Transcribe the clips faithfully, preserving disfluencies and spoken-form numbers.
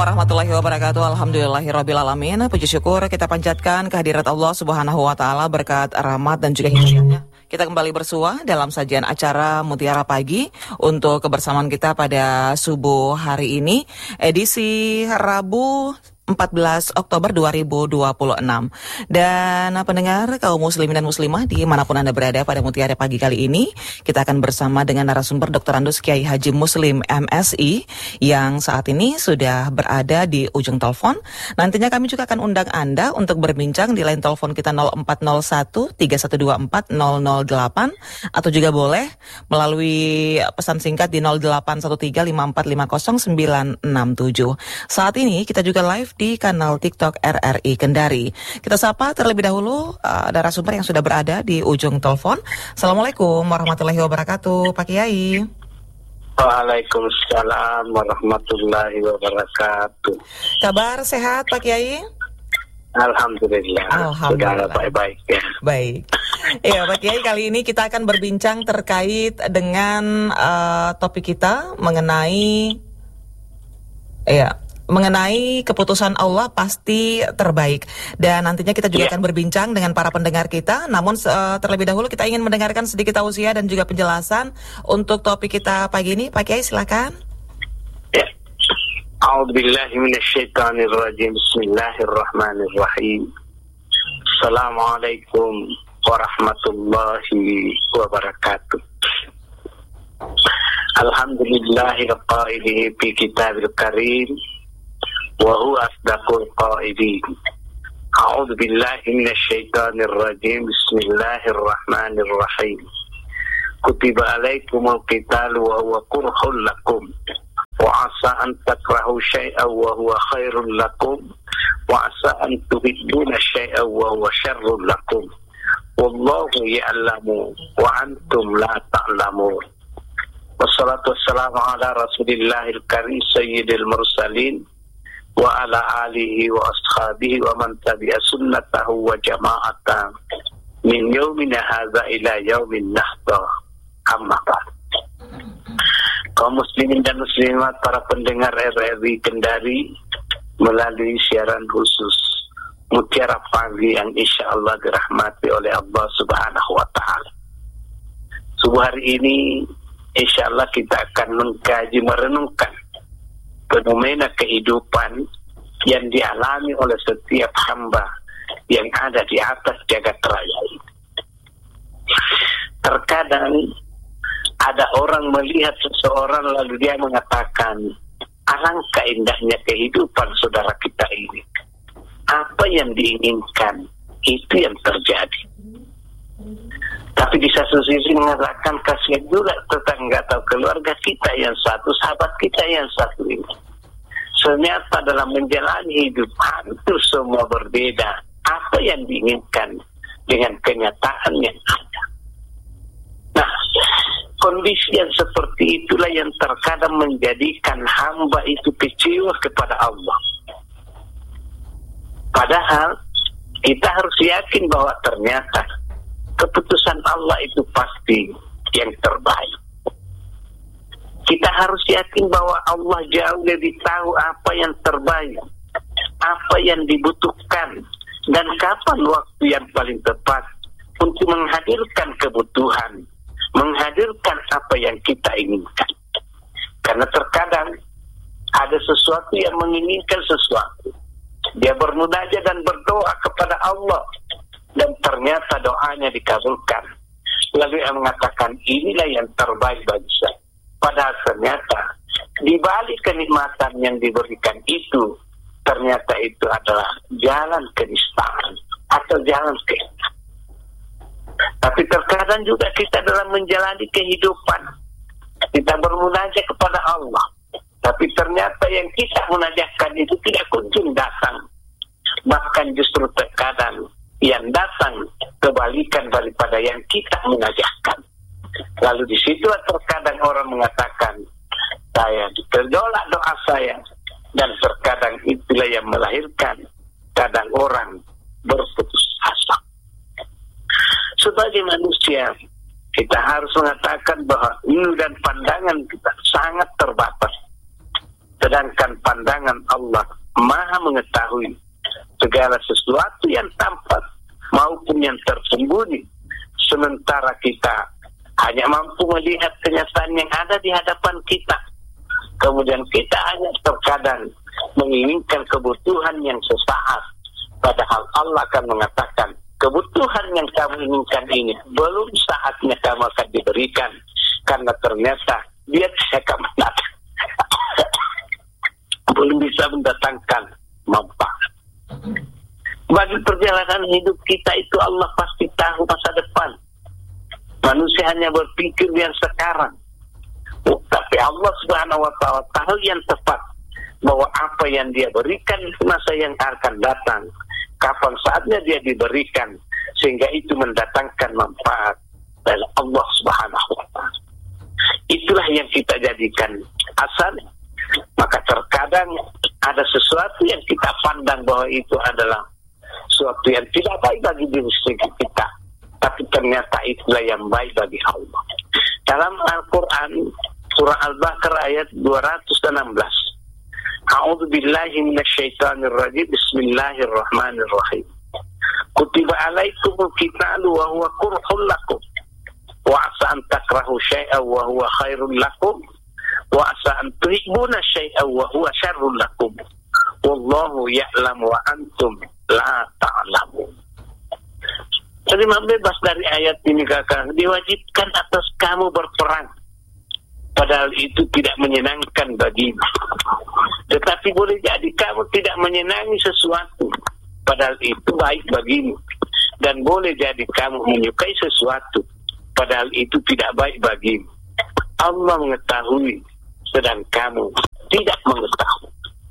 warahmatullahi wabarakatuh. Alhamdulillahirrabbilalamin. Puji syukur kita panjatkan kehadirat Allah Subhanahu wa Ta'ala, berkat rahmat dan juga hidayahnya. Kita kembali bersua dalam sajian acara Mutiara Pagi untuk kebersamaan kita pada subuh hari ini, edisi Rabu empat belas Oktober dua ribu dua puluh enam. Dan pendengar kaum muslimin dan muslimah dimanapun Anda berada, pada Mutiara Pagi kali ini kita akan bersama dengan narasumber Doktor Andus Kiai Haji Muslim M Si yang saat ini sudah berada di ujung telepon. Nantinya kami juga akan undang Anda untuk berbincang di line telepon kita nol empat nol satu tiga satu dua empat nol nol delapan, atau juga boleh melalui pesan singkat di nol delapan satu tiga lima empat lima nol sembilan enam tujuh. Saat ini kita juga live di kanal TikTok R R I Kendari. Kita sapa terlebih dahulu uh, narasumber yang sudah berada di ujung telepon. Assalamualaikum warahmatullahi wabarakatuh, Pak Kiai. Waalaikumsalam warahmatullahi wabarakatuh. Kabar sehat, Pak Kiai? Alhamdulillah. Alhamdulillah. Sudah baik-baik ya. Baik. Iya, Pak Kiai, kali ini kita akan berbincang terkait dengan uh, topik kita mengenai Iya. mengenai keputusan Allah pasti terbaik. Dan nantinya kita juga yeah. akan berbincang dengan para pendengar kita. Namun uh, terlebih dahulu kita ingin mendengarkan sedikit tausiah dan juga penjelasan untuk topik kita pagi ini. Pak Kiai, silakan. Ya. A'udzubillahi minasyaitonirrajim. Bismillahirrahmanirrahim. Assalamualaikum warahmatullahi wabarakatuh. Alhamdulillahi qailihi fi kitabil karim wa huwa asdaqul qailin. A'udzu billahi minasyaitonir rajim. Bismillahirrahmanirrahim. Kutiba alaikumul qitalu wa huwa kurhul lakum wa asa an takrahu syai'an wa huwa khairul lakum wa asa an tuhibbuna syai'an wa huwa syarrul lakum wallahu ya'lamu wa antum la ta'lamun. Wassalatu wassalamu ala rasulillahil karim sayyidil mursalin wa ala alihi wa ashabihi wa man tabi'a sunnatahu wa jama'atan min yaumina hadza ila yaumin nahda. Amma ba'd. Kaum muslimin dan muslimat, para pendengar R R I Kendari melalui siaran khusus Mutiara Pagi yang insyaallah dirahmati oleh Allah Subhanahu wa Ta'ala. Subuh hari ini insyaallah kita akan mengkaji, merenungkan fenomena kehidupan yang dialami oleh setiap hamba yang ada di atas jagat raya ini. Terkadang ada orang melihat seseorang lalu dia mengatakan, alangkah indahnya kehidupan saudara kita ini. Apa yang diinginkan itu yang terjadi. Tapi di satu sisi mengatakan kasihan juga tetangga atau keluarga kita yang satu, sahabat kita yang satu ini. Ternyata dalam menjalani hidup hampir semua berbeda. Apa yang diinginkan dengan kenyataan yang ada. Nah, kondisi yang seperti itulah yang terkadang menjadikan hamba itu kecewa kepada Allah. Padahal kita harus yakin bahwa ternyata keputusan Allah itu pasti yang terbaik. Kita harus yakin bahwa Allah jauh lebih tahu apa yang terbaik, apa yang dibutuhkan, dan kapan waktu yang paling tepat untuk menghadirkan kebutuhan, menghadirkan apa yang kita inginkan. Karena terkadang ada sesuatu yang menginginkan sesuatu. Dia bermunajat dan berdoa kepada Allah, dan ternyata doanya dikabulkan. Lalu dia mengatakan, inilah yang terbaik bagi saya. Padahal ternyata di balik kenikmatan yang diberikan itu, ternyata itu adalah jalan kenistaan atau jalan kehinaan. Tapi terkadang juga kita dalam menjalani kehidupan, kita bermunajat kepada Allah, tapi ternyata yang kita munajatkan itu tidak kunjung datang. Bahkan justru terkadang yang datang kebalikan daripada yang kita munajatkan. Lalu di situ terkadang orang mengatakan, saya tertolak doa saya, dan terkadang itulah yang melahirkan kadang orang berputus asa. Sebagai manusia, kita harus mengatakan bahwa ilmu dan pandangan kita sangat terbatas. Sedangkan pandangan Allah maha mengetahui segala sesuatu yang tampak maupun yang tersembunyi. Sementara kita hanya mampu melihat kenyataan yang ada di hadapan kita. Kemudian kita hanya terkadang menginginkan kebutuhan yang sesaat. Padahal Allah akan mengatakan, kebutuhan yang kamu inginkan ini belum saatnya kamu akan diberikan. Karena ternyata dia akan mendatang. belum bisa mendatangkan manfaat. Bagi perjalanan hidup kita itu Allah pasti tahu masa depan. Manusia hanya berpikir yang sekarang. Tapi Allah Subhanahu wa Ta'ala tahu yang tepat bahwa apa yang dia berikan itu masa yang akan datang. Kapan saatnya dia diberikan sehingga itu mendatangkan manfaat dari Allah Subhanahu wa Ta'ala. Itulah yang kita jadikan asal. Maka terkadang ada sesuatu yang kita pandang bahwa itu adalah sesuatu yang tidak baik bagi diri kita, tapi ternyata itulah yang baik bagi Allah. Dalam Al-Quran surah Al-Baqarah ayat dua ratus enam belas, A'udzu billahi minasyaitonir rajim, bismillahirrahmanirrahim. Kutiba alaikumul qitalu wa huwa kurhul lakum wa asa an takrahu syai'an wa huwa khairul lakum wa asa an tuhibbuna syai'an wa huwa syarrul lakum wallahu ya'lamu wa antum la ta'lamun. Terima bebas dari ayat ini kakak. Diwajibkan atas kamu berperang, padahal itu tidak menyenangkan bagimu. Tetapi boleh jadi kamu tidak menyenangi sesuatu, padahal itu baik bagimu. Dan boleh jadi kamu menyukai sesuatu, padahal itu tidak baik bagimu. Allah mengetahui, sedang kamu tidak mengetahui.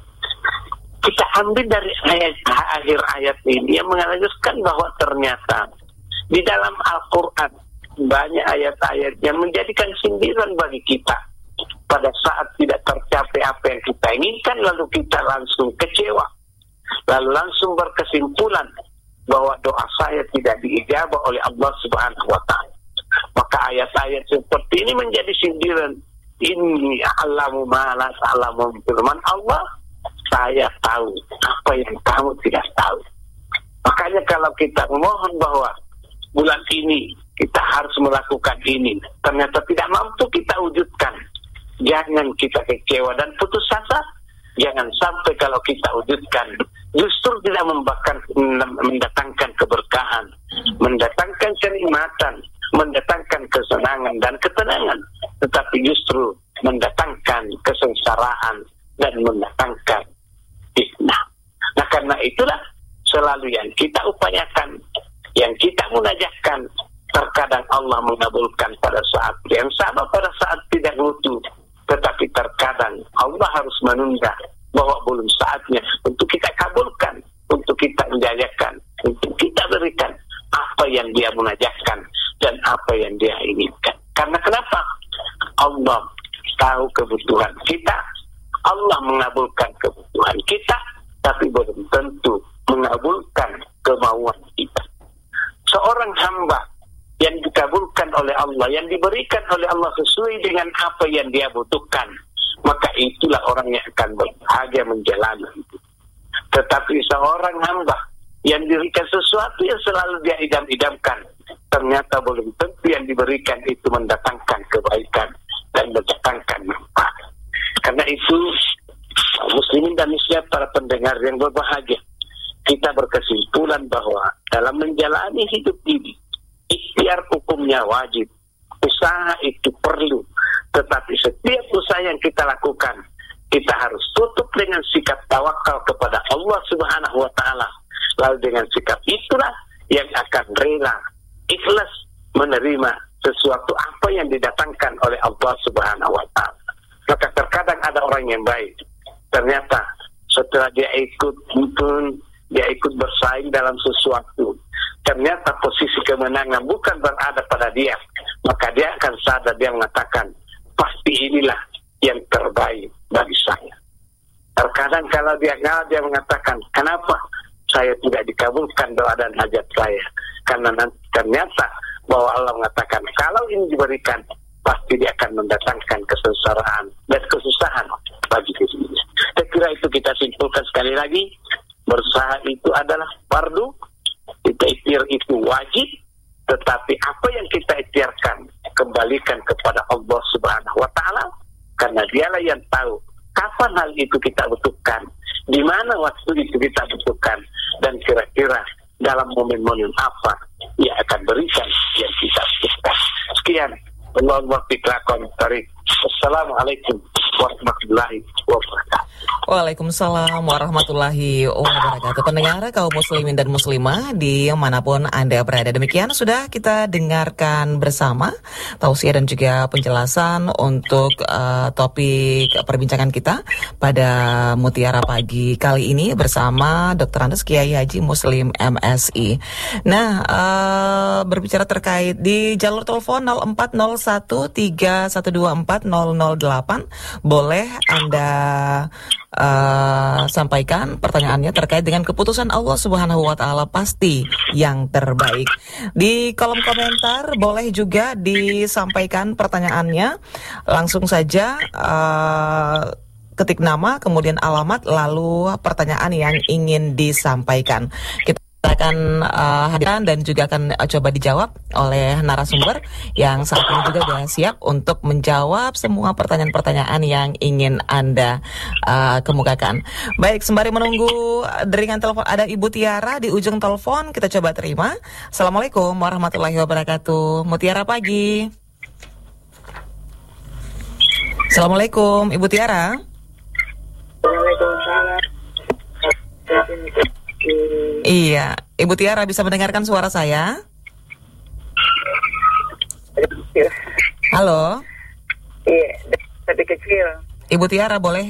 Kita ambil dari ayat akhir ayat ini yang menjelaskan bahwa ternyata di dalam Al-Quran banyak ayat-ayat yang menjadikan sindiran bagi kita. Pada saat tidak tercapai apa yang kita inginkan, lalu kita langsung kecewa, lalu langsung berkesimpulan bahwa doa saya tidak diijabah oleh Allah Subhanahu wa Ta'ala. Maka ayat-ayat seperti ini menjadi sindiran. Inni a'lamu ma la ta'lamun. Firman Allah, saya tahu apa yang kamu tidak tahu. Makanya kalau kita memohon bahwa bulan ini kita harus melakukan ini, ternyata tidak mampu kita wujudkan, jangan kita kecewa dan putus asa. Jangan sampai kalau kita wujudkan justru tidak membakar, mendatangkan keberkahan, mendatangkan kenikmatan, mendatangkan kesenangan dan ketenangan, tetapi justru mendatangkan kesengsaraan dan mendatangkan fitnah. Nah, karena itulah selalu yang kita upayakan, yang kita munajatkan, terkadang Allah mengabulkan pada saat yang sama, pada saat tidak butuh. Tetapi terkadang Allah harus menunda bahwa belum saatnya untuk kita kabulkan, untuk kita menjajakan, untuk kita berikan apa yang dia munajatkan dan apa yang dia inginkan. Karena kenapa? Allah tahu kebutuhan kita, Allah mengabulkan kebutuhan kita, tapi belum tentu mengabulkan kemauan kita. Seorang hamba yang dikabulkan oleh Allah, yang diberikan oleh Allah sesuai dengan apa yang dia butuhkan, maka itulah orang yang akan berbahagia menjalani hidup. Tetapi seorang hamba yang diberikan sesuatu yang selalu dia idam-idamkan, ternyata belum tentu yang diberikan itu mendatangkan kebaikan dan mendatangkan manfaat. Karena itu, muslimin dan muslimat, para pendengar yang berbahagia, kita berkesimpulan bahwa dalam menjalani hidup ini, ikhtiar hukumnya wajib, usaha itu perlu, tetapi setiap usaha yang kita lakukan, kita harus tutup dengan sikap tawakal kepada Allah Subhanahu wa Ta'ala. Lalu dengan sikap itulah yang akan rela, ikhlas menerima sesuatu apa yang didatangkan oleh Allah Subhanahu wa Ta'ala. Maka terkadang ada orang yang baik, ternyata setelah dia ikut pun dia ikut bersaing dalam sesuatu, ternyata posisi kemenangan bukan berada pada dia, maka dia akan sadar, dia mengatakan, pasti inilah yang terbaik bagi saya. Terkadang kalau dia ngalah, dia mengatakan, kenapa saya tidak dikabulkan doa dan hajat saya? Karena nanti ternyata bahwa Allah mengatakan, kalau ini diberikan, pasti dia akan mendatangkan kesengsaraan dan kesusahan bagi dirinya. kira itu kita simpulkan sekali lagi, berusaha itu adalah fardu, kita ikhtiar itu wajib, tetapi apa yang kita ikhtiarkan kembalikan kepada Allah Subhanahu wa Ta'ala, karena Dialah yang tahu kapan hal itu kita butuhkan, di mana waktu itu kita butuhkan, dan kira-kira dalam momen-momen apa yang akan berikan yang kita butuhkan. Sekian. Allah fitrakan tarik. Assalamualaikum warahmatullahi wabarakatuh. Waalaikumsalam warahmatullahi wabarakatuh. Pendengar kaum muslimin dan muslimah di manapun Anda berada, demikian sudah kita dengarkan bersama tausiah dan juga penjelasan untuk uh, topik perbincangan kita pada Mutiara Pagi kali ini bersama Doktor Andes Kiai Haji Muslim M S I. Nah, uh, berbicara terkait di jalur telepon nol empat nol satu tiga satu dua empat nol nol delapan, boleh Anda Uh, sampaikan pertanyaannya terkait dengan keputusan Allah Subhanahu wa Ta'ala pasti yang terbaik. Di kolom komentar boleh juga disampaikan pertanyaannya. Langsung saja uh, ketik nama, kemudian alamat, lalu pertanyaan yang ingin disampaikan. Kita akan uh, hadirkan dan juga akan uh, coba dijawab oleh narasumber yang saat ini juga sudah siap untuk menjawab semua pertanyaan-pertanyaan yang ingin Anda uh, kemukakan. Baik, sembari menunggu deringan telepon, ada Ibu Tiara di ujung telepon, kita coba terima. Assalamualaikum warahmatullahi wabarakatuh. Mutiara Pagi. Assalamualaikum Ibu Tiara. Waalaikumsalam. Iya, Ibu Tiara bisa mendengarkan suara saya? Kecil. Halo. Iya, tapi kecil. Ibu Tiara boleh